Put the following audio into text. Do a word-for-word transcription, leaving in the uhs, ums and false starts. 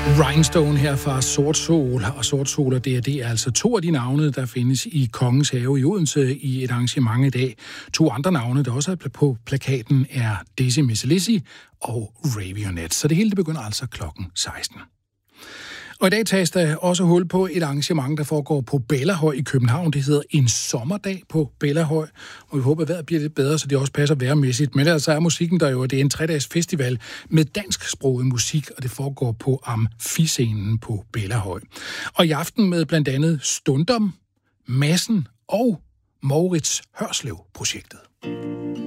Rhinestone her fra Sort Sol, og Sort Sol og D R D er altså to af de navne, der findes i Kongens Have i Odense i et arrangement i dag. To andre navne, der også er på plakaten, er Dizzy Mizalissi og Ravionet. Så det hele det begynder altså klokken seksten. Og i dag tages der også hul på et arrangement, der foregår på Bellahøj i København. Det hedder En Sommerdag på Bellahøj, og vi håber, at vejret bliver lidt bedre, så det også passer vejrmæssigt. Men ellers er musikken der jo, det er en tre-dages festival med dansksproget musik, og det foregår på Amfiscenen på Bellahøj. Og i aften med blandt andet Stundom, Madsen og Moritz Hørslev-projektet.